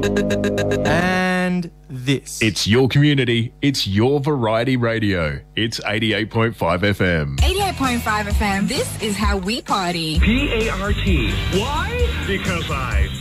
And this. It's your community. It's your variety radio. It's 88.5 FM. 88.5 FM. This is how we party. PART. Why? Because I